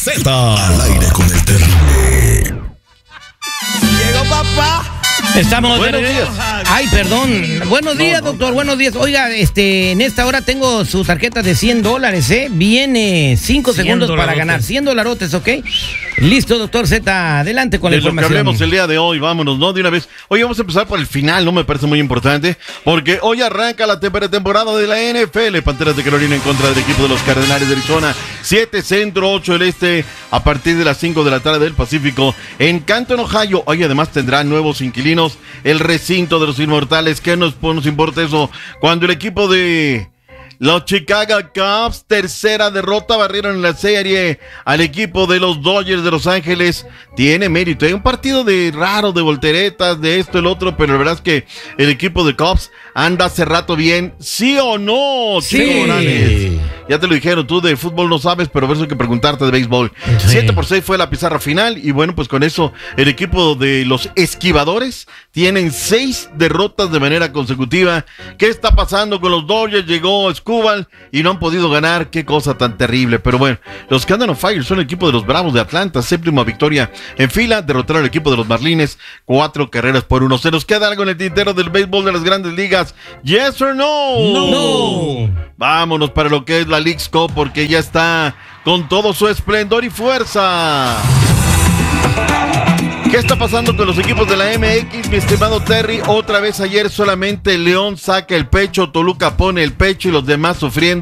Z. Al aire con el terrible. Llegó papá. Estamos. Buenos días. Ay, perdón. Buenos días, doctor. Buenos días. Oiga, en esta hora tengo su tarjeta de $100, ¿eh? Viene 5 segundos para ganar. $100, ¿ok? Listo, doctor Z. Adelante con la información. De lo que hablemos el día de hoy, vámonos, ¿no? De una vez. Hoy vamos a empezar por el final, ¿no? Me parece muy importante, porque hoy arranca la pretemporada de la NFL. Panteras de Carolina en contra del equipo de los Cardenales de Arizona. 7 centro, 8 el este, a partir de las 5 de la tarde del Pacífico, en Canton, Ohio. Hoy además tendrá nuevos inquilinos el recinto de los Inmortales. ¿Qué nos importa eso? Cuando el equipo de los Chicago Cubs, tercera derrota, barrieron en la serie al equipo de los Dodgers de Los Ángeles. Tiene mérito. Hay un partido de raro, de volteretas, de esto, el otro, pero la verdad es que el equipo de Cubs anda hace rato bien. ¿Sí o no, Chico Morales? Ya te lo dijeron, tú de fútbol no sabes, pero por eso hay que preguntarte de béisbol. Sí. 7-6 fue la pizarra final, y bueno, pues con eso el equipo de los Esquivadores tienen 6 derrotas de manera consecutiva. ¿Qué está pasando con los Dodgers? Llegó Escobar y no han podido ganar. Qué cosa tan terrible. Pero bueno, los que andan on fire son el equipo de los Bravos de Atlanta, séptima victoria en fila. Derrotaron al equipo de los Marlines 4-1. ¿Se nos queda algo en el tintero del béisbol de las Grandes Ligas? ¿Yes or no? No. Vámonos para lo que es la Leagues Cup, porque ya está con todo su esplendor y fuerza. ¿Qué está pasando con los equipos de la MX, mi estimado Terry? Otra vez ayer solamente León saca el pecho, Toluca pone el pecho y los demás sufriendo.